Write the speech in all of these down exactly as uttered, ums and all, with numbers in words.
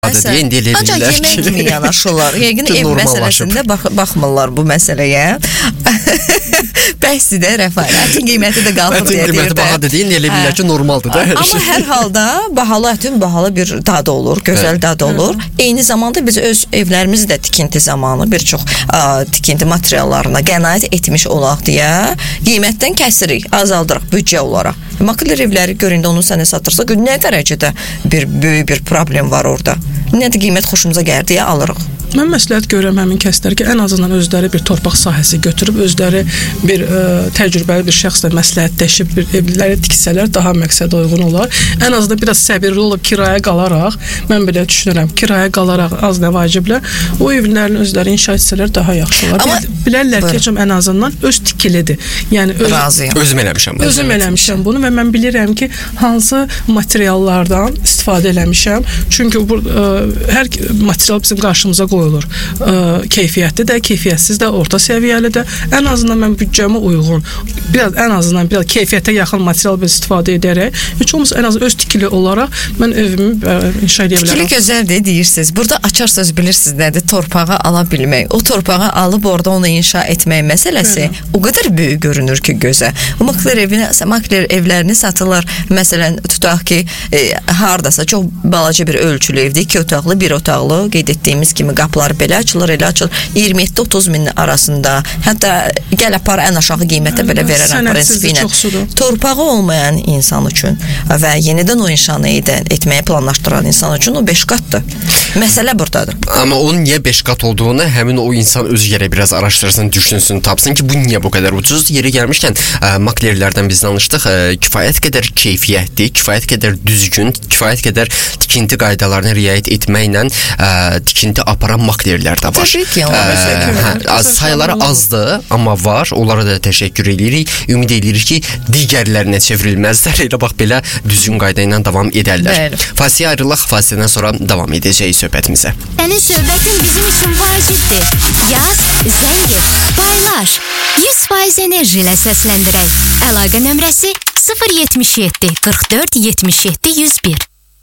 Deyə indi elə ancaq bilirlər yemək ki, kimi yanaşırlar. Yəqin ki, ev normallaşıb. məsələsində bax baxmırlar bu məsələyə. Bəsdir də Rəfai. Ətin qiyməti də qalxır Ətin deyə qiyməti deyir də. bahadır deyə indi elə bilirlər ki, normaldır da. hər Amma şey. hər halda bahalı ətin bahalı bir dadı olur, gözəl Evet. dadı olur. Eyni zamanda biz öz evlərimizi də tikinti zamanı bir çox a, tikinti materiallarına qənaət etmiş olaq deyə qiymətdən kəsirik, azaldırıq büdcə olaraq. Makler evləri göründə onu sənə satırsa, nə dərəcədə bir böyük bir problem var orada. Nə də qiymət xoşumuza gəlir deyə alırıq. Mən məsləhət görürəm həmin kəslər ki, ən azından özləri bir torpaq sahəsi götürüb, özləri bir ə, təcrübəli bir şəxslə məsləhətləşib bir evləri tiksələr daha məqsədə uyğun olar. Ən azından biraz səbirli olub kiraya qalaraq, mən belə düşünürəm, kiraya qalaraq az nə vaciblə o evlərin özləri inşa etsələr daha yaxşı olar. Amma bilərlər ki, ən azından öz tikilidir. Yəni öz, razıyam. Özüm eləmişəm. bunu. Özüm eləmişəm bunu və mən bilirəm ki, hansı materiallardan istifadə eləmişəm. Çünki bu ə, hər material bizim qarşımıza qoyulur. Ə, keyfiyyətli də, keyfiyyətsiz də, orta səviyyəli də. Ən azından mən büdcəmə uyğun, biraz ən azından biraz keyfiyyətə yaxın material bir istifadə edərək, heç olmasa ən az öz tikili olaraq mən evimi ə, inşa edə bilərəm. Tikili gözəldir deyirsiniz. Burada açar söz bilirsiniz nədir? Torpağı ala bilmək. O torpağı alıb orada onu inşa etmək məsələsi Hı. o qədər böyük görünür ki gözə. O makler evinə, makler evlərini satırlar. Məsələn, tutaq ki, e, hardasa çox balaca bir ölçülü evdə iki otaqlı, bir otaqlı, qeyd etdiyimiz kimi qapıları belə açılır, elə açılır. iyirmi yeddi otuz min arasında. Hətta gəl apar ən aşağı qiymətə belə verərəm prinsipi ilə. Torpağı olmayan insan üçün və yenidən o inşanı edən, etməyi planlaşdıran insan üçün o beş qatdır. Məsələ buradadır. Amma onun niyə beş qat olduğunu həmin o insan özü yerə biraz araşdırsın, düşünsün, tapsın ki, bu niyə bu qədər ucuz? Yeri gəlmişkən ə, maklerlərdən biz danışdıq. Ə, kifayət qədər keyfiyyətli, kifayət qədər düzgün, kifayət qədər tikinti qaydalarına riayət etməklə ə, tikinti aparan maklerlər də var. Təbii ki, Ə, hə, sayıları azdır, amma var. Onlara da təşəkkür edirik. Ümid edirik ki, digərlərinə çevrilməzlər. Elə bax belə düzgün qayda ilə davam edərlər. Bəli. Fasiyə ayrılaq, Fasiyadan sonra davam edəcəyik söhbətimizə. Sənin söhbətin bizim üçün vacibdir. Yaz, zəng et, paylaş. yüz faiz enerji ilə səsləndirək. Əlaqə nömrəsi sıfır yetmiş yeddi qırx dörd yetmiş yeddi yüz bir.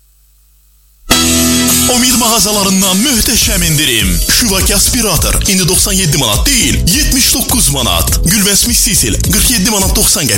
Omil mağazalarından möhtəşəm indirim. Şuvaki aspirator indi doxsan yeddi manat deyil, yetmiş doqquz manat. Gülvəsmiş sisil qırx yeddi manat doxsan qəpik.